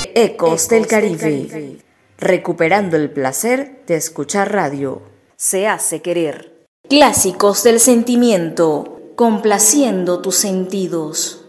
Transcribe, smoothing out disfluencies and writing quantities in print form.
Ecos del Caribe, recuperando el placer de escuchar radio. Se hace querer. Clásicos del sentimiento, complaciendo tus sentidos.